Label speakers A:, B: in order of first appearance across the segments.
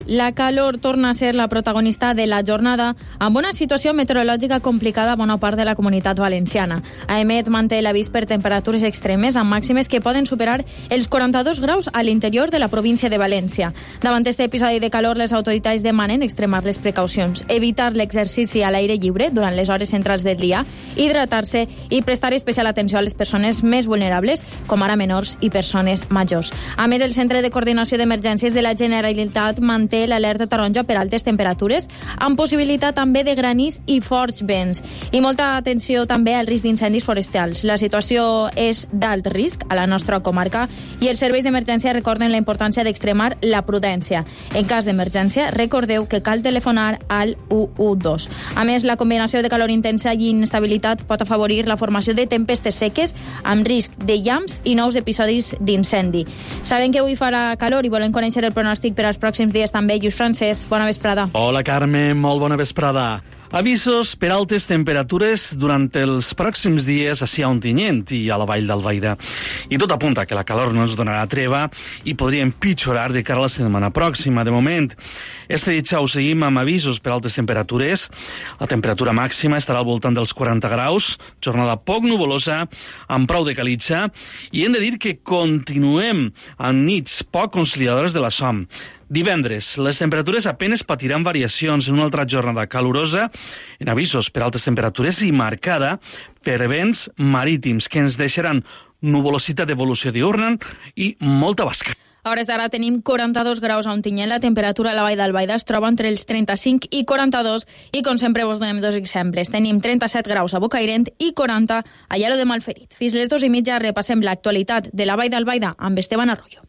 A: La calor torna a ser la protagonista de la jornada, amb una situació meteorològica complicada a bona part de la comunitat valenciana. AEMET manté l'avís per temperatures extremes amb màximes que poden superar els 42 graus a l'interior de la província de València. Davant este episodi de calor, les autoritats demanen extremar les precaucions, evitar l'exercici a l'aire lliure durant les hores centrals del dia, hidratar-se i prestar especial atenció a les persones més vulnerables, com ara menors i persones majors. A més, el Centre de Coordinació d'Emergències de la Generalitat manté l'alerta taronja per altes temperatures, amb possibilitat també de granís i forts vents. I molta atenció també al risc d'incendis forestals. La situació és d'alt risc a la nostra comarca i els serveis d'emergència recorden la importància d'extremar la prudència. En cas d'emergència, recordeu que cal telefonar al 112. A més, la combinació de calor intensa i inestabilitat pot afavorir la formació de tempestes seques amb risc de llamps i nous episodis d'incendi. Sabem que avui farà calor i volem conèixer el pronòstic per als pròxims dies també. Lluís Francesc, bona vesprada.
B: Hola, Carme, molt bona vesprada. Avisos per altes temperatures durant els pròxims dies ací a Ontinyent i a la Vall d'Albaida. I tot apunta que la calor no ens donarà treva i podria empitjorar de cara a la setmana pròxima. De moment, este dijous seguim amb avisos per altes temperatures. La temperatura màxima estarà al voltant dels 40 graus, jornada poc nuvolosa, amb prou de calitja, i hem de dir que continuem amb nits poc conciliadores de la son. Divendres, les temperatures apenes patiran variacions en una altra jornada calorosa, en avisos per altes temperatures i marcada per vents marítims que ens deixaran nuvolositat d'evolució diurna i molta basca.
A: A hores d'ara tenim 42 graus a Ontinyent, la temperatura a la Vall d'Albaida es troba entre els 35 i 42 i com sempre vos donem dos exemples. Tenim 37 graus a Bocairent i 40 a Llaró de Malferit. Fins les 2:30 repassem l'actualitat de la Vall d'Albaida amb Esteban Arroyo.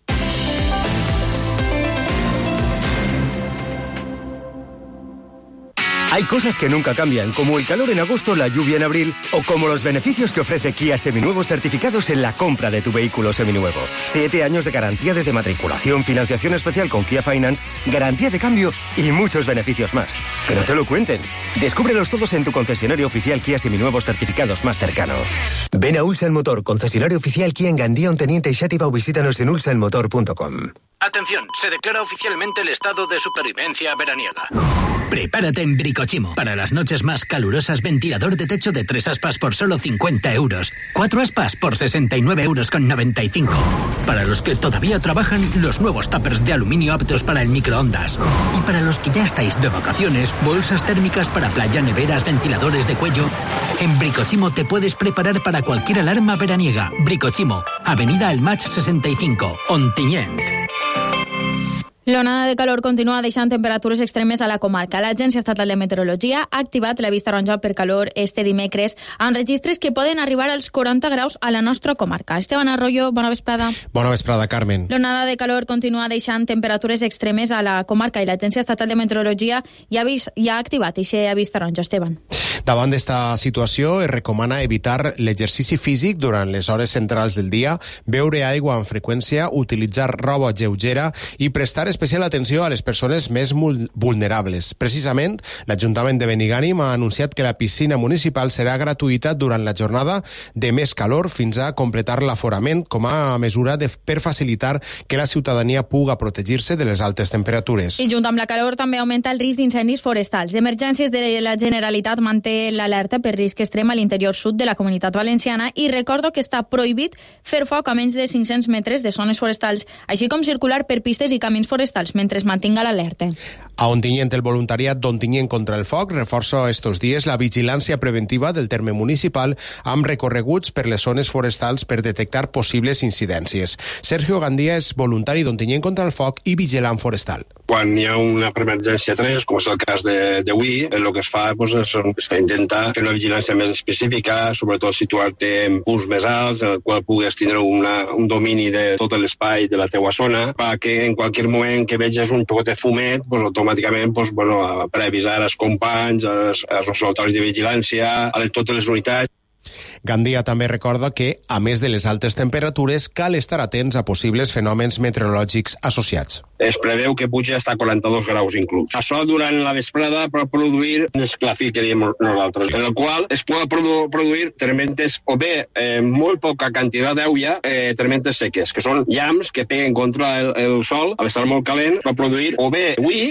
C: Hay cosas que nunca cambian, como el calor en agosto, la lluvia en abril, o como los beneficios que ofrece Kia Seminuevos certificados en la compra de tu vehículo seminuevo. 7 años de garantía desde matriculación, financiación especial con Kia Finance, garantía de cambio y muchos beneficios más. Que no te lo cuenten. Descúbrelos todos en tu concesionario oficial Kia Seminuevos certificados más cercano. Ven a Ulsan Motor, concesionario oficial Kia en Gandía, Onteniente y Xàtiva, o visítanos en ulsanmotor.com.
D: Atención, se declara oficialmente el estado de supervivencia veraniega.
E: Prepárate en Bricochimo. Para las noches más calurosas, ventilador de techo de 3 aspas por solo 50 euros. 4 aspas por 69,95 euros. Para los que todavía trabajan, los nuevos tuppers de aluminio aptos para el microondas. Y para los que ya estáis de vacaciones, bolsas térmicas para playa, neveras, ventiladores de cuello. En Bricochimo te puedes preparar para cualquier alarma veraniega. Bricochimo, Avenida El Match 65, Ontinyent.
A: L'onada de calor continua deixant temperatures extremes a la comarca. L'Agència Estatal de Meteorologia ha activat l'avís taronja per calor este dimecres amb registres que poden arribar als 40 graus a la nostra comarca. Esteban Arroyo, bona vesprada.
F: Bona vesprada, Carmen.
A: L'onada de calor continua deixant temperatures extremes a la comarca i l'Agència Estatal de Meteorologia ja ha activat aquest avís taronja, Esteban.
F: Davant d'esta situació es recomana evitar l'exercici físic durant les hores centrals del dia, beure aigua amb freqüència, utilitzar roba lleugera i prestar especial atenció a les persones més vulnerables. Precisament, l'Ajuntament de Benigànim ha anunciat que la piscina municipal serà gratuïta durant la jornada de més calor fins a completar l'aforament com a mesura per facilitar que la ciutadania puga protegir-se de les altes temperatures.
A: I junt amb la calor també augmenta el risc d'incendis forestals. D'Emergències de la Generalitat manté l'alerta per risc extrem a l'interior sud de la comunitat valenciana i recordo que està prohibit fer foc a menys de 500 metres de zones forestals, així com circular per pistes i camins forestals mentre es mantinga l'alerta.
F: A Ontinyent, el voluntariat d'Ontinyent contra el foc reforça estos dies la vigilància preventiva del terme municipal amb recorreguts per les zones forestals per detectar possibles incidències. Sergio Gandía és voluntari d'Ontinyent contra el foc i vigilant forestal.
G: Quan hi ha una emergència 3, com és el cas d'avui, el que es fa és intentar fer una vigilància més específica, sobretot situar-te en punts més alts, en el qual puguis tindre un domini de tot l'espai de la teua zona, perquè en qualsevol moment que veges un poc de fumet, automàticament per avisar els companys, als observatoris de vigilància, a totes les unitats.
F: Gandia també recorda que, a més de les altes temperatures, cal estar atents a possibles fenòmens meteorològics associats.
G: Es preveu que puja hasta 42 graus inclús. Això durant la vesprada pot produir un esclafí, que diem nosaltres, en el qual es pot produir tormentes o bé molt poca quantitat d'aigua, tormentes seques, que són llamps que peguen contra el sol, al estar molt calent, va produir o bé avui